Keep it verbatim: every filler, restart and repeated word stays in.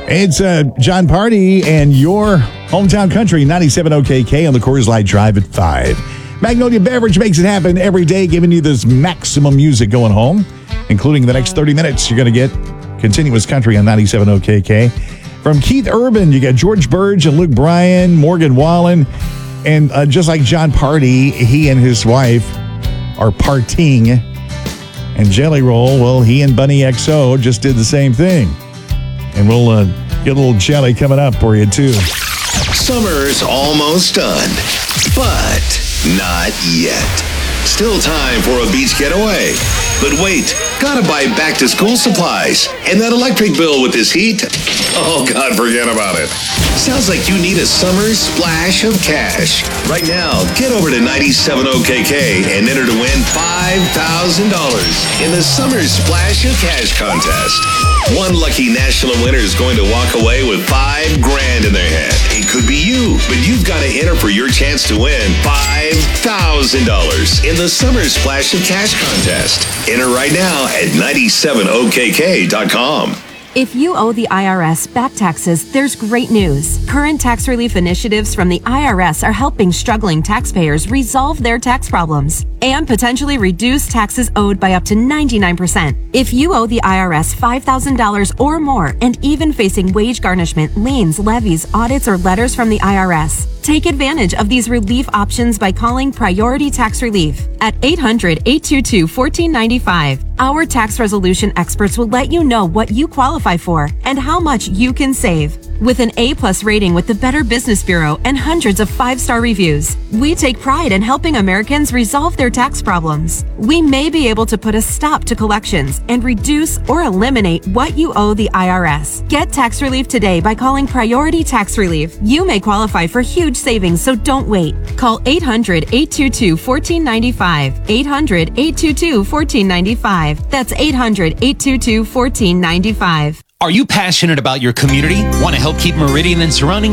It's uh, John Party and your hometown country, ninety-seven O K K on the Coors Light Drive at five. Magnolia Beverage makes it happen every day, giving you this maximum music going home, including the next thirty minutes. You're going to get continuous country on ninety-seven O K K. From Keith Urban, you got George Burge and Luke Bryan, Morgan Wallen, and uh, just like John Party, he and his wife are partying. And Jelly Roll, well, he and Bunny X O just did the same thing. And we'll uh, get a little jelly coming up for you, too. Summer's almost done, but not yet. Still time for a beach getaway. But wait, gotta buy back-to-school supplies. And that electric bill with this heat? Oh, God, forget about it. Sounds like you need a summer splash of cash. Right now, get over to ninety-seven O K K and enter to win five thousand dollars in the Summer Splash of Cash contest. One lucky national winner is going to walk away with five grand in their hand. It could be you, but you've got to enter for your chance to win five thousand dollars in the Summer Splash of Cash contest. Enter right now at ninety-seven O K K dot com. If you owe the I R S back taxes, there's great news. Current tax relief initiatives from the I R S are helping struggling taxpayers resolve their tax problems and potentially reduce taxes owed by up to ninety-nine percent. If you owe the I R S five thousand dollars or more and even facing wage garnishment, liens, levies, audits, or letters from the I R S, take advantage of these relief options by calling Priority Tax Relief at eight hundred, eight two two, one four nine five. Our tax resolution experts will let you know what you qualify for and how much you can save. With an A-plus rating with the Better Business Bureau and hundreds of five-star reviews, we take pride in helping Americans resolve their tax problems. We may be able to put a stop to collections and reduce or eliminate what you owe the I R S. Get tax relief today by calling Priority Tax Relief. You may qualify for huge savings, so don't wait. Call eight hundred, eight two two, one four nine five. eight hundred, eight two two, one four nine five. That's eight hundred, eight two two, one four nine five. Are you passionate about your community? Want to help keep Meridian and surrounding